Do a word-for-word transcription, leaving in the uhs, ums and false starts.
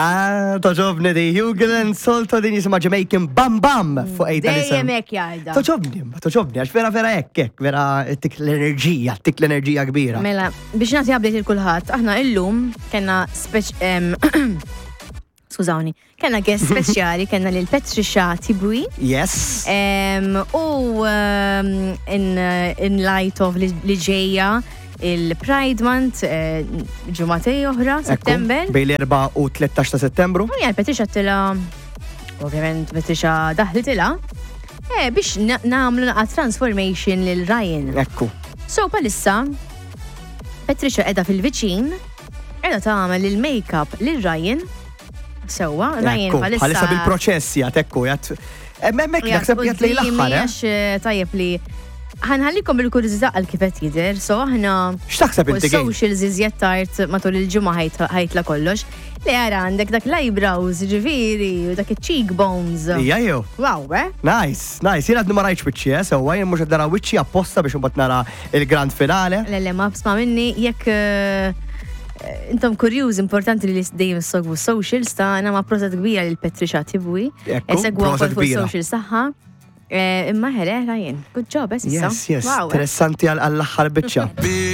Ah, toġobni di, Hugel Solto din jisima Jamaican Bam Bam fuq ejta nisem. Dejjem hekk jgħidha. Toġobni, toġobni, għax vera vera hekk, hekk, vera tik l-enerġija, tik l-enerġija kbira. Mela, biex nagħti update il-kulħadd, aħna illum kellna speċ skużawni, kellna guest speċjali, kellna lil Patricia Tibwi. Yes. Um, u um, in, uh, in light of li li ġejja il-Pride Month ġumatej oħra, September. Bej l-erba u tlettax ta' Settembru. U jgħal Patricia tila, ovvjament Patricia daħli tila, eh, biex namlu naqa transformation lil Ryan. Ekku. So palissa, Patricia edha fil-viċin, edha tagħmel il-makeup lil Ryan. Sewa, Ryan palissa. Palissa bil-proċessi għat ekku, jgħat. Emmek naħseb jgħat li l-axħar. Tajjeb li ħanħallikom bil-kurizita għal kifet jider, so ħna x'taħseb inti għej? Social zizjet tart matul il-ġimgħa ħajtla kollox. Li għara għandek dak l-eyebrows, ġifiri, u dak cheekbones. Ija jew. Wow, eh? Nice, nice. Jien għadni ma rajċ wiċċi, eh? Sewa, jien mux għaddara wiċċi apposta biex mbat nara il-grand finale. Lelle, ma bsma minni, jekk intom kurjuż importanti li dejjem segwu socials ta' għana ma' proset kbira lil Patricia Tibwi. Segwu għal fuq socials taħħa. Imma ħere, Ryan, good job, eh, sissa. Yes, yes, interessanti għall-aħħar biċċa.